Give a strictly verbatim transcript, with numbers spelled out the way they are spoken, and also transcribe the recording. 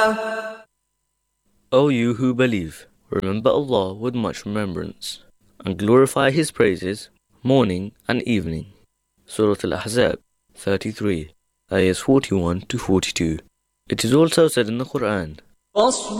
O you who believe, remember Allah with much remembrance, and glorify His praises morning and evening. Surah Al-Ahzab thirty-three, ayahs forty-one to forty-two. It is also said in the Quran,